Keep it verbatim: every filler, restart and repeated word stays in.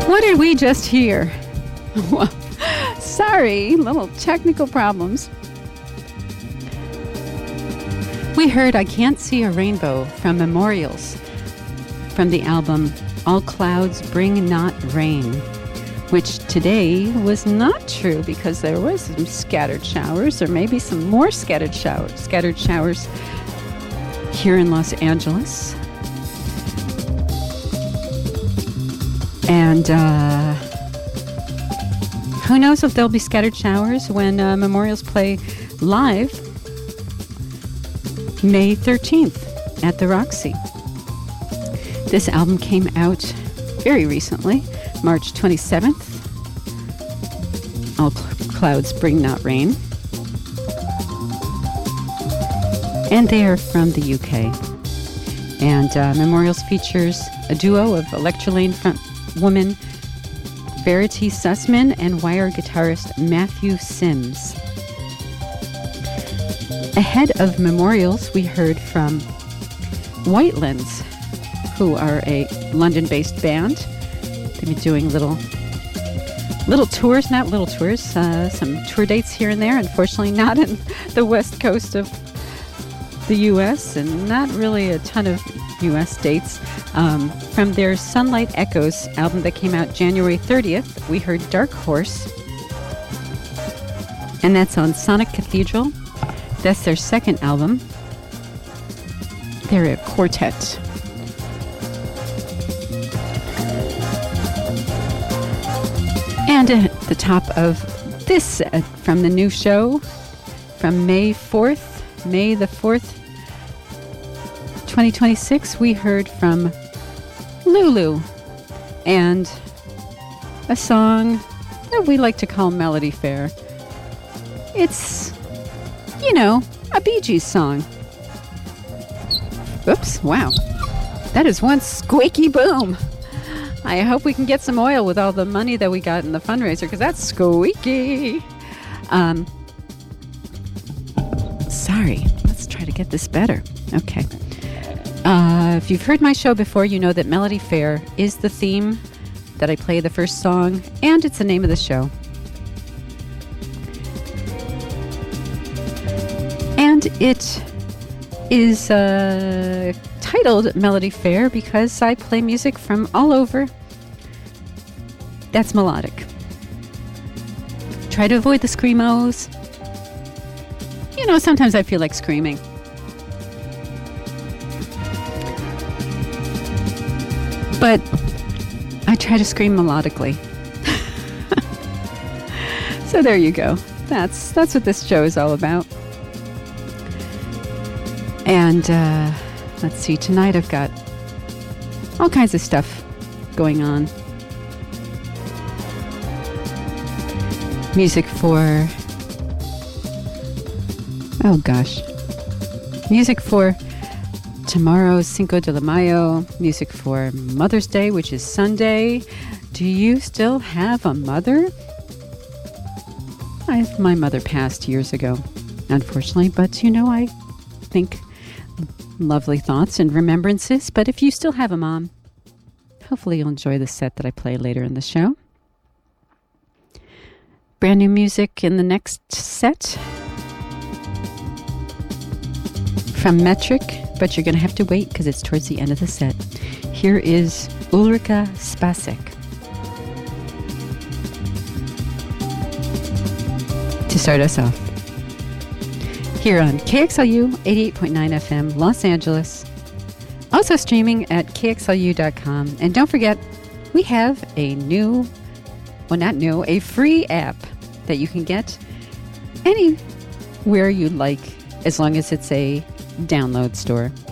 What did we just hear? Well, sorry, little technical problems. We heard I Can't See a Rainbow from Memorials from the album All Clouds Bring Not Rain, which today was not true because there was some scattered showers, or maybe some more scattered showers, scattered showers here in Los Angeles. And uh, who knows if there'll be scattered showers when uh, Memorials play live May thirteenth at the Roxy. This album came out very recently, March twenty-seventh. All cl- Clouds Bring Not Rain. And they are from the U K. And uh, Memorials features a duo of Electrolane front woman Verity Sussman and wire guitarist Matthew Sims. Ahead of Memorials, we heard from Whitelands, who are a London-based band. They've been doing little little tours, not little tours, uh, some tour dates here and there. Unfortunately, not in the west coast of the U S and not really a ton of U S dates. Um, from their Sunlight Echoes album that came out January thirtieth, we heard Dark Horse, and that's on Sonic Cathedral. That's their second album. They're a quartet. And at the top of this set from the new show, from May fourth, May the fourth, twenty twenty-six, we heard from Lulu and a song that we like to call Melody Fair. It's, you know, a Bee Gees song. Oops, wow. That is one squeaky boom. I hope we can get some oil with all the money that we got in the fundraiser, because that's squeaky. Um, sorry, let's try to get this better. Okay. Uh, if you've heard my show before, you know that Melody Fair is the theme that I play the first song, and it's the name of the show. And it is uh, titled Melody Fair because I play music from all over that's melodic. Try to avoid the screamos. You know, sometimes I feel like screaming. But I try to scream melodically. So there you go. That's that's what this show is all about. And uh, let's see, tonight I've got all kinds of stuff going on. Music for, oh gosh, music for tomorrow's Cinco de Mayo, music for Mother's Day, which is Sunday. Do you still have a mother? I, my mother passed years ago, unfortunately, but you know, I think lovely thoughts and remembrances. But if you still have a mom, hopefully you'll enjoy the set that I play later in the show. Brand new music in the next set from Metric, but you're going to have to wait because it's towards the end of the set. Here is Ulrika Spacek to start us off here on K X L U eighty-eight point nine F M Los Angeles, also streaming at K X L U dot com. And don't forget, we have a new, well not new, a free app that you can get anywhere you like, as long as it's a download store.